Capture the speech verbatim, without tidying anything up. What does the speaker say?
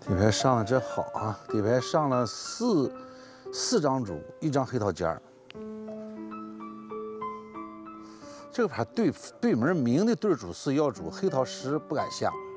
底牌上的真好啊！底牌上了四四张主，一张黑桃尖儿。这个牌对对门明的对主四要主黑桃十不敢下。